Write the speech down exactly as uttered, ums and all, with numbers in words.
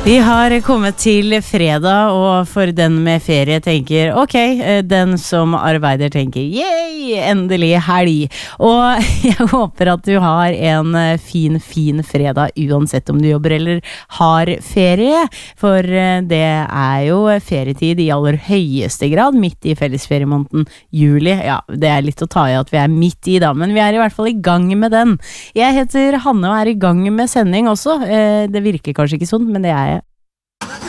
Vi har kommet til fredag, og for den med ferie tenker, ok, den som arbeider tenker, yay, endelig helg. Og jeg håper at du har en fin, fin fredag, uansett om du jobber eller har ferie. For det er jo ferietid i aller høyeste grad, midt i fellesferiemåneden juli. Ja, det er litt å ta i at vi er midt i da, men vi er i hvert fall i gang med den. Jeg heter Hanne og er i gang med sending også. Det virker kanskje ikke sånn, men det er jeg.